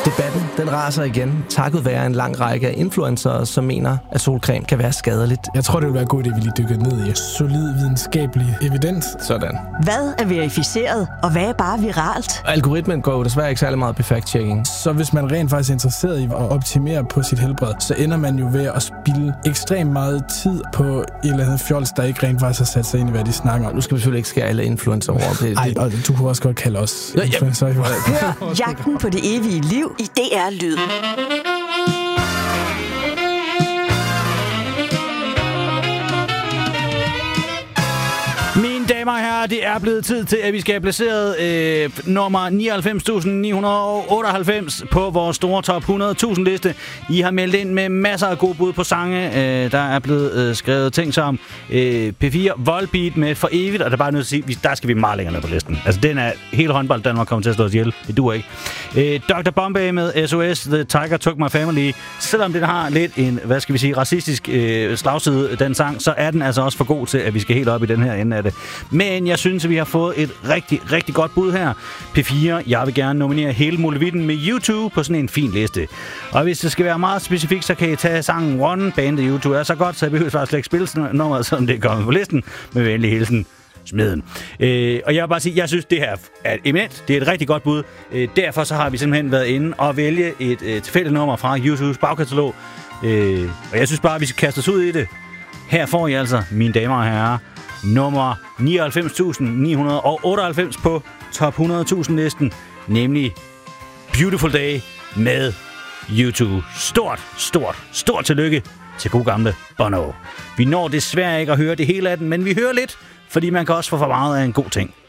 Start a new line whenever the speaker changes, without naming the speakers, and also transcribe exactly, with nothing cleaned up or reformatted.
Debatten, den raser igen, takket være en lang række af influencere, som mener, at solcreme kan være skadeligt.
Jeg tror, det vil være godt, at vi lige dykker ned i solid videnskabelig evidens.
Sådan.
Hvad er verificeret, og hvad er bare viralt?
Algoritmen går jo desværre ikke særlig meget på fact-checking.
Så hvis man rent faktisk er interesseret i at optimere på sit helbred, så ender man jo ved at spilde ekstremt meget tid på et eller andet fjols, der ikke rent faktisk har sat sig ind i, hvad de snakker om.
Nu skal vi selvfølgelig ikke skære alle influencer over. Det,
Ej, og du kunne også godt kalde os
ja,
influencer.
Hør Jagten på det evige liv i D R Lyd.
Mine damer og herrer, det er blevet tid til, at vi skal have placeret øh, nummer nioghalvfems tusind ni hundrede otteoghalvfems på vores store top hundrede tusind liste. I har meldt ind med masser af gode bud på sange. Øh, der er blevet øh, skrevet ting som øh, P fire Volbeat med For Evigt, og der er bare nødt til at sige, der skal vi meget længere ned på listen. Altså, den er hele håndbold, Danmark kommer til at slå os ihjel. Det duer ikke. Øh, doktor Bombay med S O S, The Tiger Took My Family. Selvom den har lidt en, hvad skal vi sige, racistisk øh, slagside, den sang, så er den altså også for god til, at vi skal helt op i den her ende af det. Men jeg synes, at vi har fået et rigtig, rigtig godt bud her. P fire, jeg vil gerne nominere hele muligheden med U to på sådan en fin liste. Og hvis det skal være meget specifikt, så kan I tage sangen One. Bandet U to er så godt, så jeg behøver faktisk slet ikke spille sådan nummeret, selvom det er kommet på listen. Med venlig hilsen, Smeden. Øh, og jeg vil bare sige, jeg synes, det her er eminent. Det er et rigtig godt bud. Øh, derfor så har vi simpelthen været inde og vælge et øh, tilfældigt nummer fra U to's bagkatalog. Øh, og jeg synes bare, at vi skal kaste os ud i det. Her får I altså, mine damer og herrer, nummer nioghalvfems tusind ni hundrede otteoghalvfems på top hundrede tusind listen, nemlig Beautiful Day med U to. Stort, stort, stort tillykke til god gamle Bono. Vi når desværre ikke at høre det hele af den, men vi hører lidt, fordi man kan også få for meget af en god ting.